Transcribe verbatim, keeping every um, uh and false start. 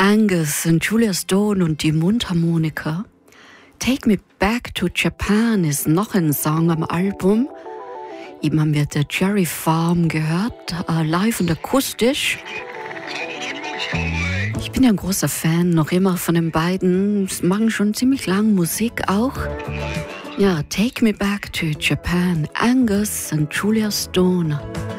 Angus und Julia Stone und die Mundharmonika. Take Me Back to Japan ist noch ein Song am Album. Eben haben wir der Jerry Farm gehört, äh, live und akustisch. Ich bin ja ein großer Fan, noch immer von den beiden. Sie machen schon ziemlich lang Musik auch. Ja, Take Me Back to Japan, Angus und Julia Stone.